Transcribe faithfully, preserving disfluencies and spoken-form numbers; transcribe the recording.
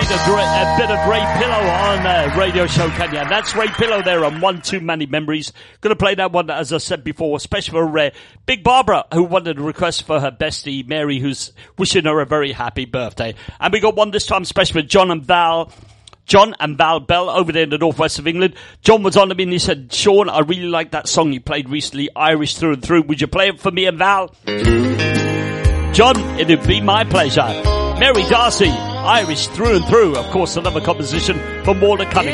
beat a, a bit of Ray Pillow on uh, radio show, can you? And that's Ray Pillow there on One Too Many Memories. Gonna play that one, as I said before, especially for uh, Big Barbara, who wanted a request for her bestie, Mary, who's wishing her a very happy birthday. And we got one this time special with John and Val. John and Val Bell over there in the northwest of England. John was on to me and he said, Sean, I really like that song you played recently, Irish Through and Through. Would you play it for me and Val? John, it'd be my pleasure. Mary Darcy, Irish Through and Through. Of course, another composition from Walter Cunningham.